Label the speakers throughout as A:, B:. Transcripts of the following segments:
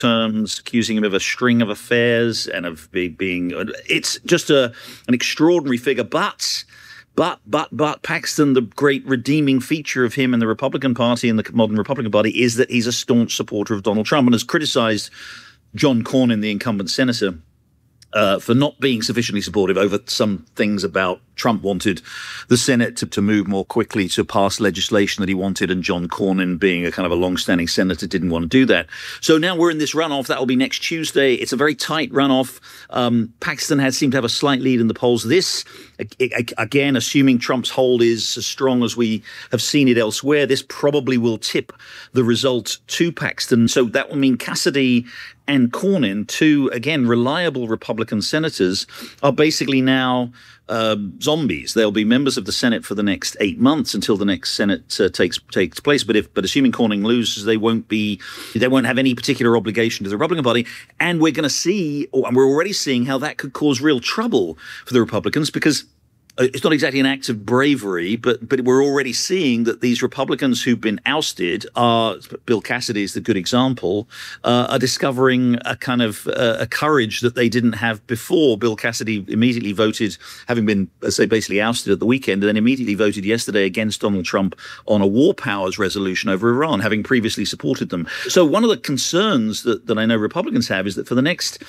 A: terms, accusing him of a string of affairs and of being. It's just an extraordinary figure, but Paxton, the great redeeming feature of him and the Republican Party and the modern Republican Party is that he's a staunch supporter of Donald Trump and has criticized John Cornyn, the incumbent senator, for not being sufficiently supportive over some things about Trump wanted the Senate to move more quickly to pass legislation that he wanted, and John Cornyn, being a kind of a long-standing senator, didn't want to do that. So now we're in this runoff. That will be next Tuesday. It's a very tight runoff. Paxton seemed to have a slight lead in the polls. This, again, assuming Trump's hold is as strong as we have seen it elsewhere, this probably will tip the result to Paxton. So that will mean Cassidy and Cornyn, two, again, reliable Republican senators, are basically now zombies. They'll be members of the Senate for the next 8 months until the next Senate takes place. But assuming Cornyn loses, they won't have any particular obligation to the Republican Party. And we're going to see, and we're already seeing, how that could cause real trouble for the Republicans, because it's not exactly an act of bravery, but we're already seeing that these Republicans who've been ousted Bill Cassidy is the good example, are discovering a kind of a courage that they didn't have before. Bill Cassidy immediately voted, having been, basically ousted at the weekend, and then immediately voted yesterday against Donald Trump on a war powers resolution over Iran, having previously supported them. So one of the concerns that I know Republicans have is that for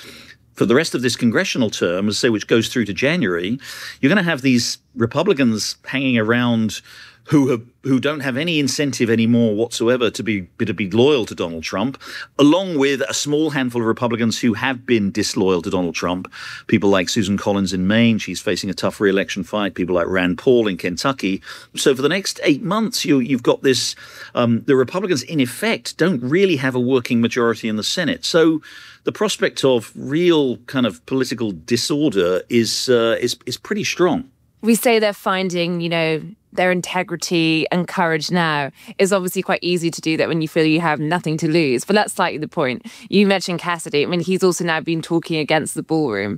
A: the rest of this congressional term, which goes through to January, you're going to have these Republicans hanging around who don't have any incentive anymore whatsoever to be loyal to Donald Trump, along with a small handful of Republicans who have been disloyal to Donald Trump. People like Susan Collins in Maine, she's facing a tough re-election fight. People like Rand Paul in Kentucky. So for the next 8 months, you've got this. The Republicans, in effect, don't really have a working majority in the Senate. So the prospect of real kind of political disorder is pretty strong.
B: We say they're finding, their integrity and courage now. Is obviously quite easy to do that when you feel you have nothing to lose. But that's slightly the point. You mentioned Cassidy. I mean, he's also now been talking against the ballroom.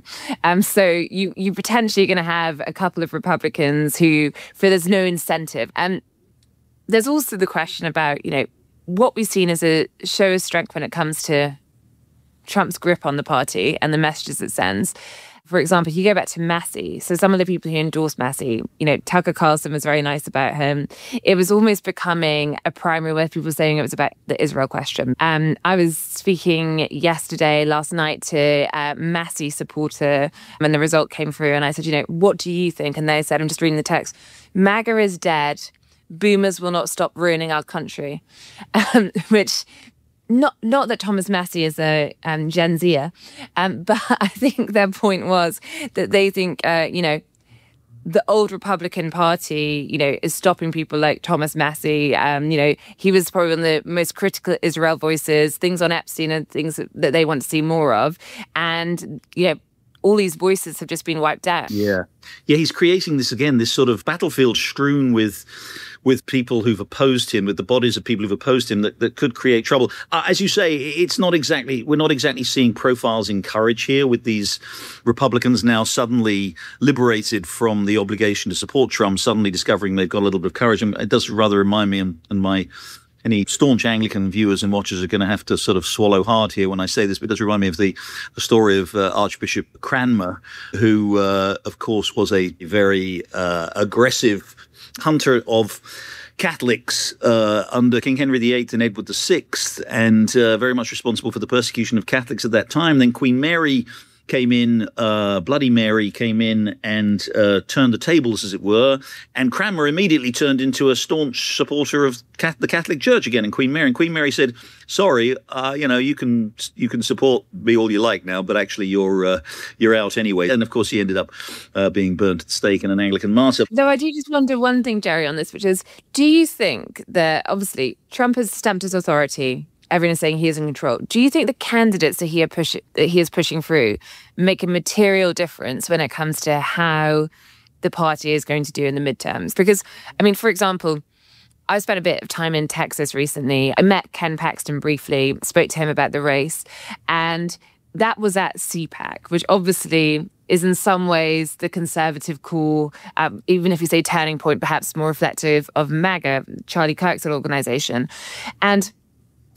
B: So you potentially going to have a couple of Republicans who feel there's no incentive. And there's also the question about, what we've seen as a show of strength when it comes to Trump's grip on the party and the messages it sends. For example, if you go back to Massey, so some of the people who endorsed Massey, Tucker Carlson was very nice about him. It was almost becoming a primary where people were saying it was about the Israel question. I was speaking last night, to a Massey supporter, and the result came through, and I said, what do you think? And they said, I'm just reading the text, MAGA is dead. Boomers will not stop ruining our country, which... Not that Thomas Massey is a Gen Zer, but I think their point was that they think, the old Republican Party, is stopping people like Thomas Massey. He was probably one of the most critical Israel voices, things on Epstein and things that they want to see more of. And, all these voices have just been wiped out.
A: Yeah, he's creating this sort of battlefield strewn with people who've opposed him, with the bodies of people who've opposed him that could create trouble. As you say, we're not exactly seeing profiles in courage here, with these Republicans now suddenly liberated from the obligation to support Trump, suddenly discovering they've got a little bit of courage. And it does rather remind me, and any staunch Anglican viewers and watchers are going to have to sort of swallow hard here when I say this, but it does remind me of the story of Archbishop Cranmer, who, of course, was a very aggressive hunter of Catholics under King Henry VIII and Edward VI, and very much responsible for the persecution of Catholics at that time. Then Queen Mary came in, Bloody Mary came in and turned the tables, as it were, and Cranmer immediately turned into a staunch supporter of the Catholic Church again, and Queen Mary said, sorry, you can support me all you like now, but actually you're out anyway. And of course he ended up being burnt at the stake in an Anglican martyr.
B: Though I do just wonder one thing, Jerry, on this, which is, do you think that, obviously, Trump has stamped his authority, everyone is saying he is in control. Do you think the candidates that he is pushing through make a material difference when it comes to how the party is going to do in the midterms? Because, for example, I spent a bit of time in Texas recently. I met Ken Paxton briefly, spoke to him about the race, and that was at CPAC, which obviously is in some ways the conservative call, even if you say turning point, perhaps more reflective of MAGA, Charlie Kirk's organization. And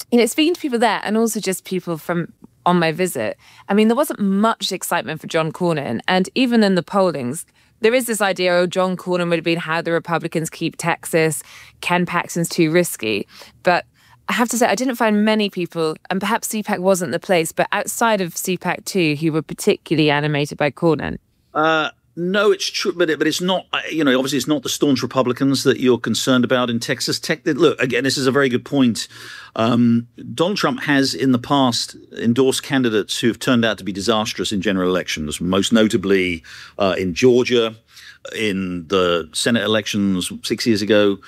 B: Speaking to people there and also just people from on my visit, I mean, there wasn't much excitement for John Cornyn. And even in the pollings, there is this idea, John Cornyn would have been how the Republicans keep Texas. Ken Paxton's too risky. But I have to say, I didn't find many people, and perhaps CPAC wasn't the place, but outside of CPAC too, who were particularly animated by Cornyn.
A: No, it's true, but it's not, obviously it's not the staunch Republicans that you're concerned about in Texas. Look, again, this is a very good point. Donald Trump has in the past endorsed candidates who have turned out to be disastrous in general elections, most notably in Georgia, in the Senate elections 6 years ago,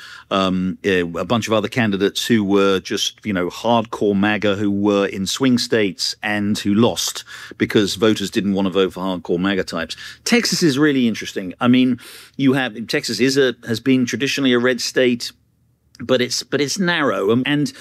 A: a bunch of other candidates who were just, hardcore MAGA, who were in swing states and who lost because voters didn't want to vote for hardcore MAGA types. Texas is really interesting. I mean, Texas has been traditionally a red state, but it's narrow. And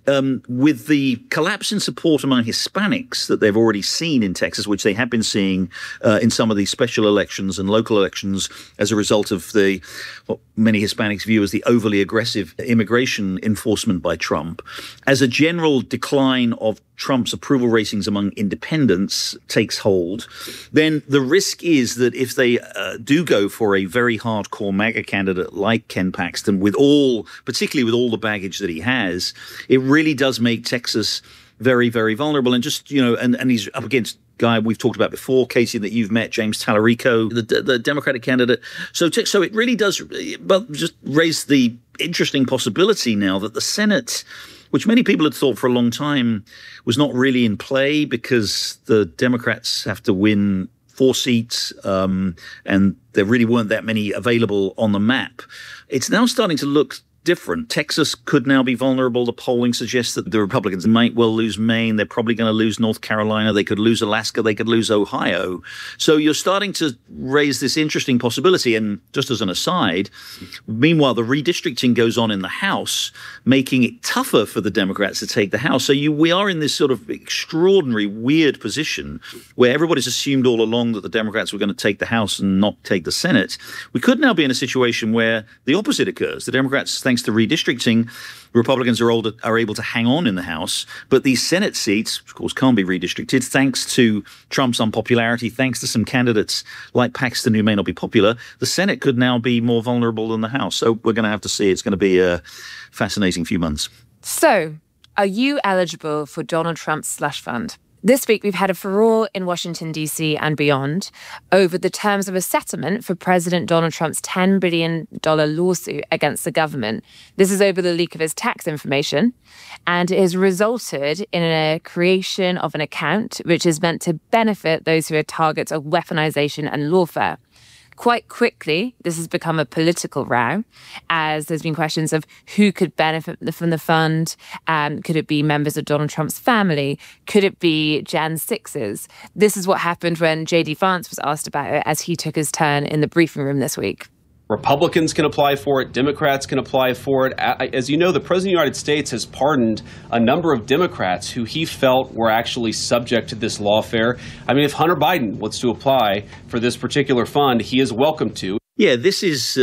A: with the collapse in support among Hispanics that they've already seen in Texas, which they have been seeing in some of these special elections and local elections as a result of what many Hispanics view as the overly aggressive immigration enforcement by Trump, as a general decline of Trump's approval ratings among independents takes hold, then the risk is that if they do go for a very hardcore MAGA candidate like Ken Paxton, particularly with all the baggage that he has, it really does make Texas very, very vulnerable. And just, and he's up against guy we've talked about before, Casey, that you've met, James Tallarico, the Democratic candidate. So it really does, just raise the interesting possibility now that the Senate, which many people had thought for a long time was not really in play because the Democrats have to win 4 seats, and there really weren't that many available on the map. It's now starting to look different. Texas could now be vulnerable. The polling suggests that the Republicans might well lose Maine. They're probably going to lose North Carolina. They could lose Alaska. They could lose Ohio. So you're starting to raise this interesting possibility. And just as an aside, meanwhile, the redistricting goes on in the House, making it tougher for the Democrats to take the House. So we are in this sort of extraordinary, weird position where everybody's assumed all along that the Democrats were going to take the House and not take the Senate. We could now be in a situation where the opposite occurs. The Democrats, thanks to redistricting, Republicans are able to hang on in the House, but these Senate seats, of course, can't be redistricted thanks to Trump's unpopularity, thanks to some candidates like Paxton who may not be popular. The Senate could now be more vulnerable than the House. So we're going to have to see. It's going to be a fascinating few months.
B: So, are you eligible for Donald Trump's slush fund? This week, we've had a furore in Washington, D.C. and beyond over the terms of a settlement for President Donald Trump's $10 billion lawsuit against the government. This is over the leak of his tax information, and it has resulted in a creation of an account which is meant to benefit those who are targets of weaponization and lawfare. Quite quickly, this has become a political row, as there's been questions of who could benefit from the fund. Could it be members of Donald Trump's family? Could it be Jan 6s? This is what happened when J.D. Vance was asked about it as he took his turn in the briefing room this week.
C: Republicans can apply for it. Democrats can apply for it. As you know, the President of the United States has pardoned a number of Democrats who he felt were actually subject to this lawfare. I mean, if Hunter Biden wants to apply for this particular fund, he is welcome to.
A: Yeah, this is,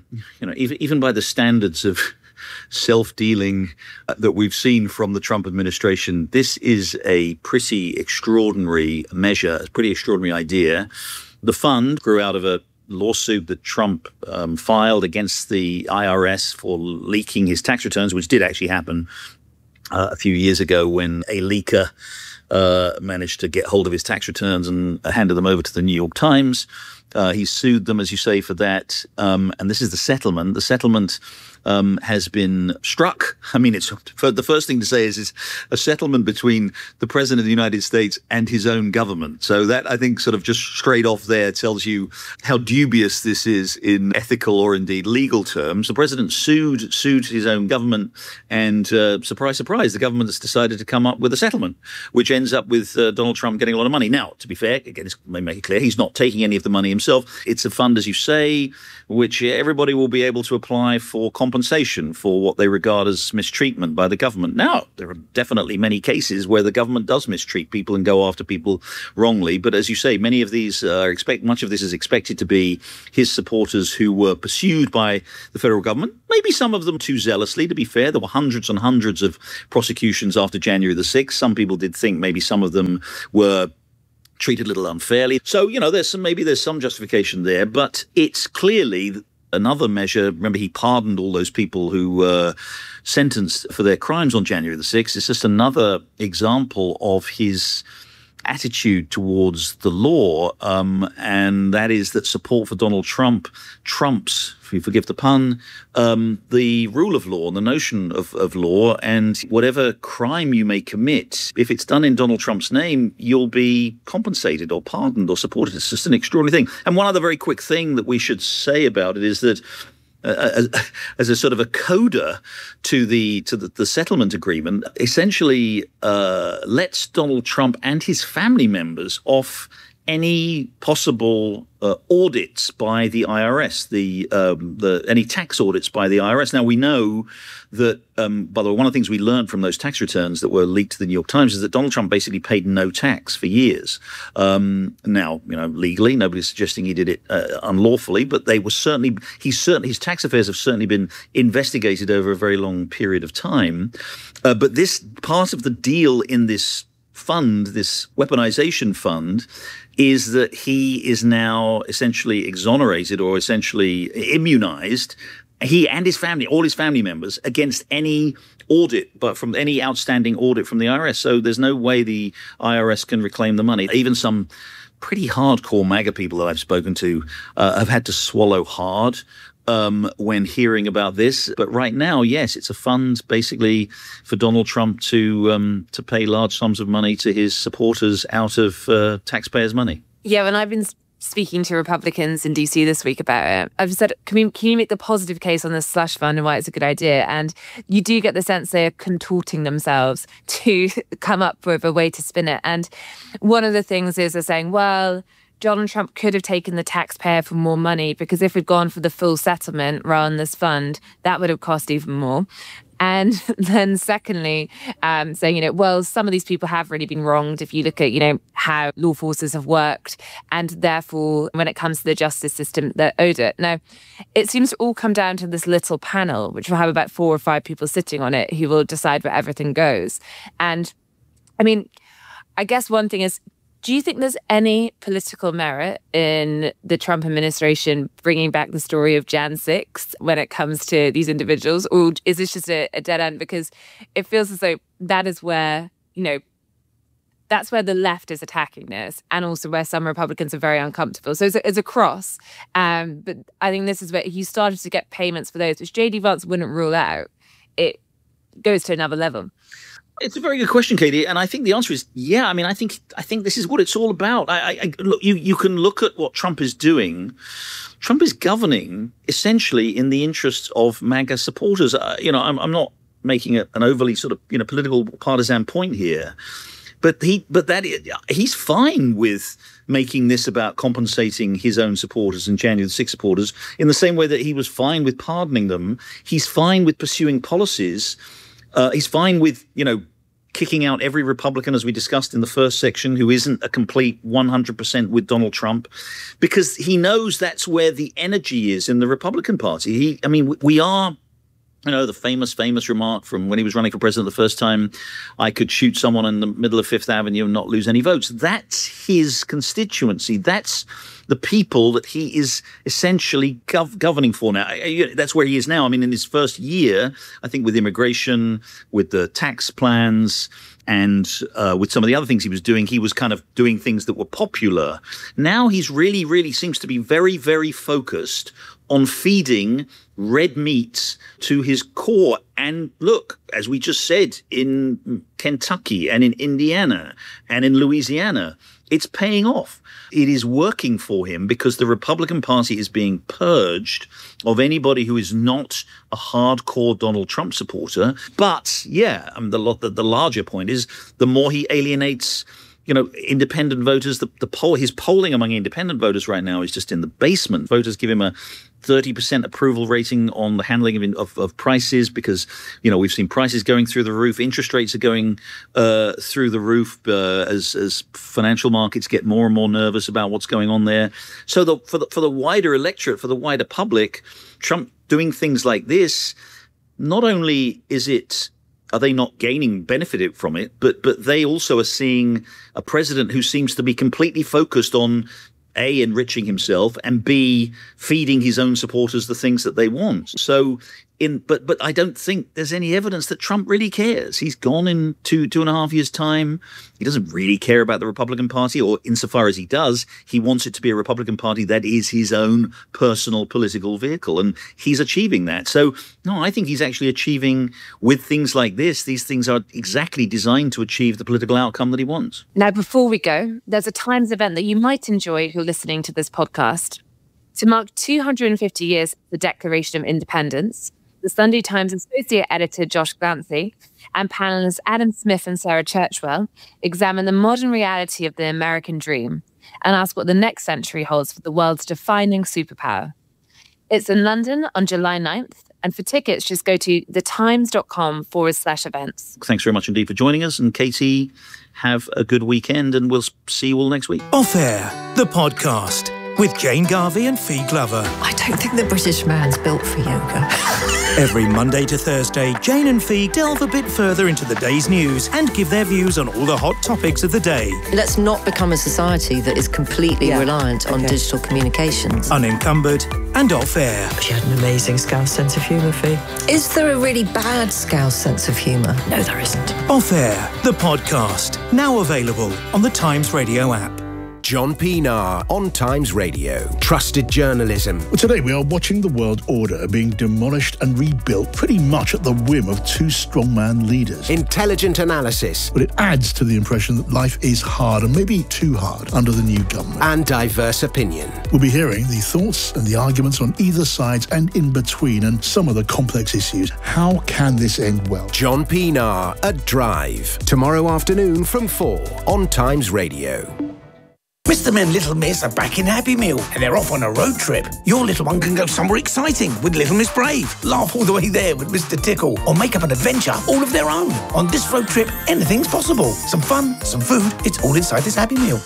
A: even by the standards of self-dealing that we've seen from the Trump administration, this is a pretty extraordinary measure, a pretty extraordinary idea. The fund grew out of a lawsuit that Trump filed against the IRS for leaking his tax returns, which did actually happen a few years ago when a leaker managed to get hold of his tax returns and handed them over to the New York Times. He sued them, as you say, for that. And this is the settlement. The settlement has been struck. I mean, the first thing to say is it's a settlement between the President of the United States and his own government. So that, I think, sort of just straight off there tells you how dubious this is in ethical or indeed legal terms. The President sued his own government, and surprise, surprise, the government has decided to come up with a settlement, which ends up with Donald Trump getting a lot of money. Now, to be fair, again, let me make it clear, he's not taking any of the money himself. himself. It's a fund, as you say, which everybody will be able to apply for compensation for what they regard as mistreatment by the government. Now, there are definitely many cases where the government does mistreat people and go after people wrongly. But as you say, many of these much of this is expected to be his supporters who were pursued by the federal government. Maybe some of them too zealously, to be fair. There were hundreds and hundreds of prosecutions after January the 6th. Some people did think maybe some of them were treated a little unfairly. So, there's some justification there, but it's clearly another measure. Remember, he pardoned all those people who were sentenced for their crimes on January the 6th. It's just another example of his attitude towards the law, and that is that support for Donald Trump trumps, if you forgive the pun, the rule of law and the notion of law. And whatever crime you may commit, if it's done in Donald Trump's name, you'll be compensated or pardoned or supported. It's just an extraordinary thing. And one other very quick thing that we should say about it is that as a sort of a coda to the settlement agreement, essentially lets Donald Trump and his family members off any possible audits by the IRS, any tax audits by the IRS. Now, we know that, by the way, one of the things we learned from those tax returns that were leaked to the New York Times is that Donald Trump basically paid no tax for years. Now, legally, nobody's suggesting he did it unlawfully, but his tax affairs have certainly been investigated over a very long period of time. But this part of the deal in this fund, this weaponization fund, is that he is now essentially exonerated or essentially immunized, he and his family, all his family members, against any audit, but from any outstanding audit from the IRS. So there's no way the IRS can reclaim the money. Even some pretty hardcore MAGA people that I've spoken to have had to swallow hard when hearing about this. But right now, yes, it's a fund basically for Donald Trump to pay large sums of money to his supporters out of taxpayers' money.
B: Yeah, when I've been speaking to Republicans in DC this week about it, I've said, can you make the positive case on this slush fund and why it's a good idea? And you do get the sense they're contorting themselves to come up with a way to spin it. And one of the things is they're saying, well, Donald Trump could have taken the taxpayer for more money because if we'd gone for the full settlement rather than this fund, that would have cost even more. And then secondly, saying, well, some of these people have really been wronged if you look at, how law forces have worked. And therefore, when it comes to the justice system, they're owed it. Now, it seems to all come down to this little panel, which will have about 4 or 5 people sitting on it who will decide where everything goes. And I guess one thing is, do you think there's any political merit in the Trump administration bringing back the story of Jan 6 when it comes to these individuals? Or is this just a dead end? Because it feels as though that is where, that's where the left is attacking this, and also where some Republicans are very uncomfortable. So it's a cross. But I think this is where you started to get payments for those, which J.D. Vance wouldn't rule out. It goes to another level.
A: It's a very good question, Katie, and I think the answer is yeah. I think this is what it's all about. Look, you can look at what Trump is doing. Trump is governing essentially in the interests of MAGA supporters. I'm not making an overly sort of political partisan point here, but he's fine with making this about compensating his own supporters and January the 6th supporters in the same way that he was fine with pardoning them. He's fine with pursuing policies. He's fine with, kicking out every Republican, as we discussed in the first section, who isn't a complete 100% with Donald Trump, because he knows that's where the energy is in the Republican Party. We are, the famous remark from when he was running for president the first time, I could shoot someone in the middle of Fifth Avenue and not lose any votes. That's his constituency. That's the people that he is essentially governing for now. That's where he is now. In his first year, I think with immigration, with the tax plans, and with some of the other things he was doing, he was kind of doing things that were popular. Now he's really, really seems to be very, very focused on feeding red meat to his core. And look, as we just said, in Kentucky and in Indiana and in Louisiana, it's paying off. It is working for him because the Republican Party is being purged of anybody who is not a hardcore Donald Trump supporter. But yeah, the larger point is the more he alienates independent voters, his polling among independent voters right now is just in the basement. Voters give him a 30% approval rating on the handling of prices because, we've seen prices going through the roof. Interest rates are going through the roof as financial markets get more and more nervous about what's going on there. So for the wider electorate, for the wider public, Trump doing things like this, not only are they not gaining benefit from it, but they also are seeing a president who seems to be completely focused on A, enriching himself, and B, feeding his own supporters the things that they want. So but I don't think there's any evidence that Trump really cares. He's gone in 2.5 years' time. He doesn't really care about the Republican Party, or insofar as he does, he wants it to be a Republican Party that is his own personal political vehicle, and he's achieving that. So, no, I think he's actually achieving with things like this. These things are exactly designed to achieve the political outcome that he wants.
B: Now, before we go, there's a Times event that you might enjoy if you're listening to this podcast. To mark 250 years of the Declaration of Independence, the Sunday Times associate editor Josh Glancy and panelists Adam Smith and Sarah Churchwell examine the modern reality of the American dream and ask what the next century holds for the world's defining superpower. It's in London on July 9th, and for tickets, just go to thetimes.com/events.
A: Thanks very much indeed for joining us, and Katie, have a good weekend, and we'll see you all next week.
D: Off Air, the podcast with Jane Garvey and Fee Glover.
E: I don't think the British man's built for yoga.
D: Every Monday to Thursday, Jane and Fee delve a bit further into the day's news and give their views on all the hot topics of the day.
E: Let's not become a society that is completely reliant on digital communications.
D: Unencumbered and off air.
E: She had an amazing Scouse sense of humour, Fee. Is there a really bad Scouse sense of humour? No, there isn't.
D: Off Air, the podcast, now available on the Times Radio app.
F: John Pienaar on Times Radio. Trusted journalism.
G: Well, today we are watching the world order being demolished and rebuilt pretty much at the whim of two strongman leaders.
F: Intelligent analysis.
G: But it adds to the impression that life is hard and maybe too hard under the new government.
F: And diverse opinion.
G: We'll be hearing the thoughts and the arguments on either side and in between, and some of the complex issues. How can this end well?
F: John Pienaar at Drive. Tomorrow afternoon from 4 on Times Radio.
H: Mr. and Little Miss are back in Happy Meal and they're off on a road trip. Your little one can go somewhere exciting with Little Miss Brave, laugh all the way there with Mr. Tickle, or make up an adventure all of their own. On this road trip, anything's possible. Some fun, some food, it's all inside this Happy Meal.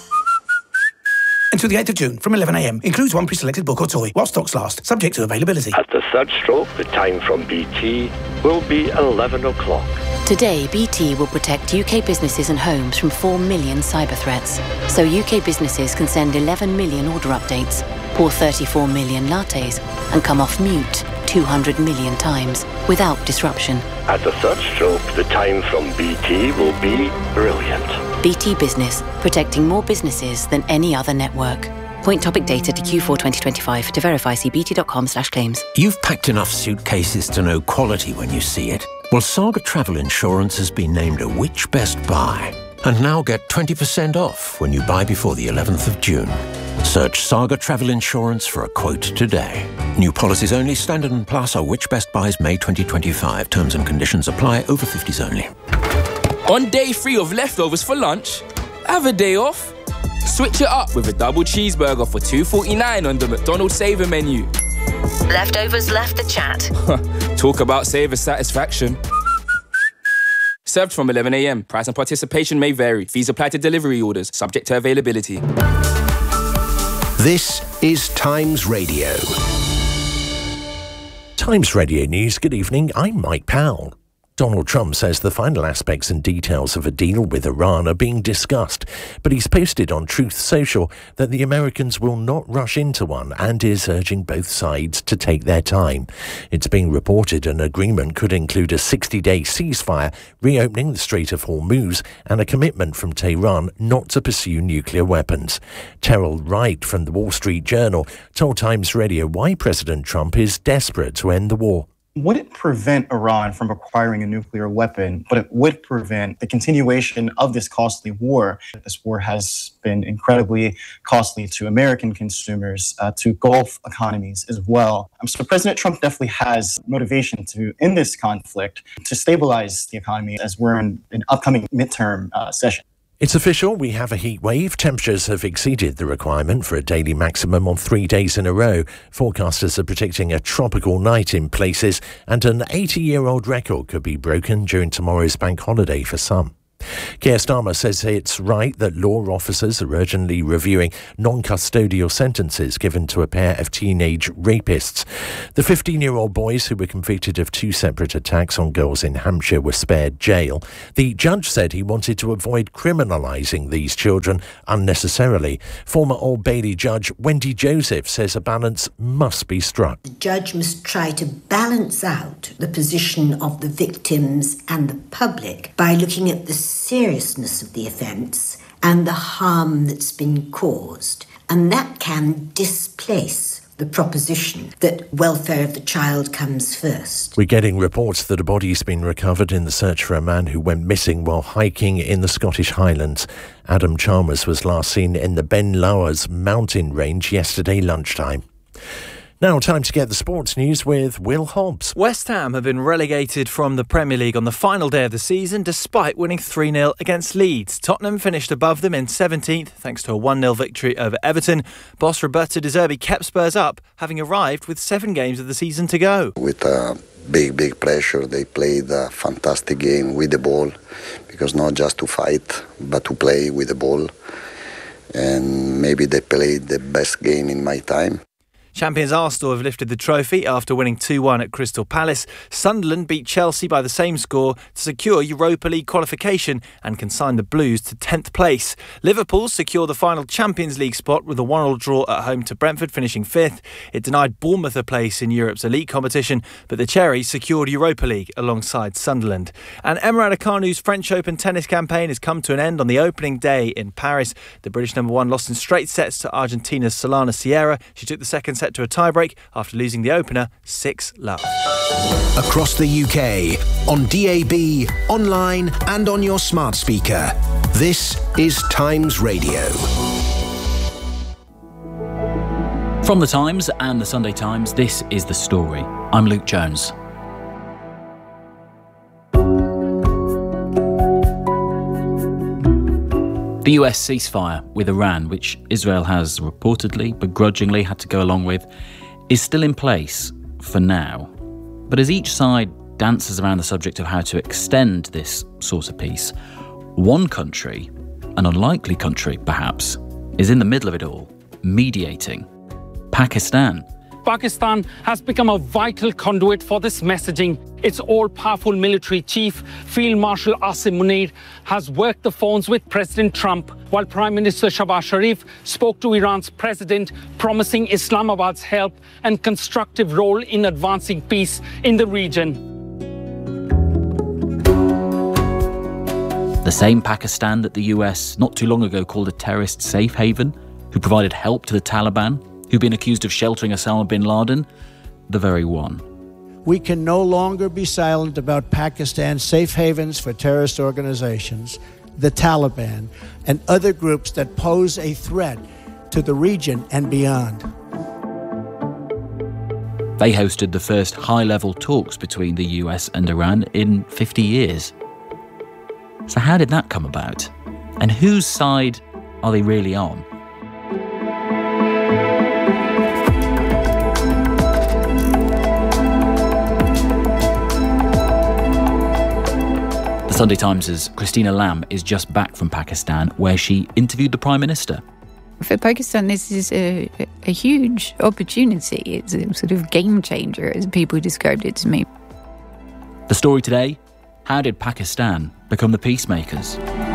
H: Until the 8th of June from 11 a.m. Includes one pre-selected book or toy while stocks last, subject to availability.
I: At the third stroke, the time from BT will be 11 o'clock.
J: Today, BT will protect UK businesses and homes from 4 million cyber threats. So UK businesses can send 11 million order updates, pour 34 million lattes, and come off mute 200 million times without disruption.
I: At the third stroke, the time from BT will be brilliant.
J: BT Business, protecting more businesses than any other network. Point topic data to Q4 2025. To verify, see bt.com/claims.
K: You've packed enough suitcases to know quality when you see it. Well, Saga Travel Insurance has been named a Which Best Buy. And now get 20% off when you buy before the 11th of June. Search Saga Travel Insurance for a quote today. New policies only. Standard and Plus are Which Best Buys May 2025. Terms and conditions apply. Over 50s only.
L: On day 3 of leftovers for lunch, have a day off. Switch it up with a double cheeseburger for $2.49 on the McDonald's Saver menu.
M: Leftovers left the chat.
L: Talk about Saver satisfaction. Served from 11 a.m. Price and participation may vary. Fees apply to delivery orders, subject to availability.
F: This is Times Radio.
K: Times Radio News, good evening, I'm Mike Powell. Donald Trump says the final aspects and details of a deal with Iran are being discussed, but he's posted on Truth Social that the Americans will not rush into one and is urging both sides to take their time. It's being reported an agreement could include a 60-day ceasefire, reopening the Strait of Hormuz, and a commitment from Tehran not to pursue nuclear weapons. Terrell Wright from the Wall Street Journal told Times Radio why President Trump is desperate to end the war.
N: Wouldn't prevent Iran from acquiring a nuclear weapon, but it would prevent the continuation of this costly war. This war has been incredibly costly to American consumers, to Gulf economies as well. So President Trump definitely has motivation to end this conflict, to stabilize the economy as we're in an upcoming midterm session.
K: It's official, we have a heat wave. Temperatures have exceeded the requirement for a daily maximum on 3 days in a row. Forecasters are predicting a tropical night in places, and an 80-year-old record could be broken during tomorrow's bank holiday for some. Keir Starmer says it's right that law officers are urgently reviewing non-custodial sentences given to a pair of teenage rapists. The 15-year-old boys who were convicted of 2 separate attacks on girls in Hampshire were spared jail. The judge said he wanted to avoid criminalising these children unnecessarily. Former Old Bailey judge Wendy Joseph says a balance must be struck.
O: The judge must try to balance out the position of the victims and the public by looking at the seriousness of the offence and the harm that's been caused. And that can displace the proposition that welfare of the child comes first.
K: We're getting reports that a body's been recovered in the search for a man who went missing while hiking in the Scottish Highlands. Adam Chalmers was last seen in the Ben Lawers mountain range yesterday lunchtime. Now, time to get the sports news with Will Hobbs.
P: West Ham have been relegated from the Premier League on the final day of the season despite winning 3-0 against Leeds. Tottenham finished above them in 17th thanks to a 1-0 victory over Everton. Boss Roberto De Zerbi kept Spurs up, having arrived with 7 games of the season to go.
Q: With big pressure, they played a fantastic game with the ball, because not just to fight, but to play with the ball. And maybe they played the best game in my time.
P: Champions Arsenal have lifted the trophy after winning 2-1 at Crystal Palace. Sunderland beat Chelsea by the same score to secure Europa League qualification and consign the Blues to 10th place. Liverpool secured the final Champions League spot with a 1-1 draw at home to Brentford, finishing 5th. It denied Bournemouth a place in Europe's elite competition, but the Cherries secured Europa League alongside Sunderland. And Emma Raducanu's French Open tennis campaign has come to an end on the opening day in Paris. The British number 1 lost in straight sets to Argentina's Solana Sierra. She took the second set to a tiebreak after losing the opener 6-love.
F: Across the UK, on DAB, online and on your smart speaker. This is Times Radio.
R: From The Times and The Sunday Times, this is The Story. I'm Luke Jones. The US ceasefire with Iran, which Israel has reportedly, begrudgingly had to go along with, is still in place for now. But as each side dances around the subject of how to extend this sort of peace, one country, an unlikely country perhaps, is in the middle of it all, mediating. Pakistan.
S: Pakistan has become a vital conduit for this messaging. Its all-powerful military chief, Field Marshal Asim Munir, has worked the phones with President Trump, while Prime Minister Shahbaz Sharif spoke to Iran's president, promising Islamabad's help and constructive role in advancing peace in the region.
R: The same Pakistan that the US not too long ago called a terrorist safe haven, who provided help to the Taliban, who've been accused of sheltering Osama bin Laden, the very one.
T: We can no longer be silent about Pakistan's safe havens for terrorist organizations, the Taliban, and other groups that pose a threat to the region and beyond.
R: They hosted the first high-level talks between the US and Iran in 50 years. So how did that come about? And whose side are they really on? The Sunday Times' Christina Lamb is just back from Pakistan, where she interviewed the Prime Minister.
U: For Pakistan, this is a huge opportunity. It's a sort of game changer, as people described it to me.
R: The story today: how did Pakistan become the peacemakers?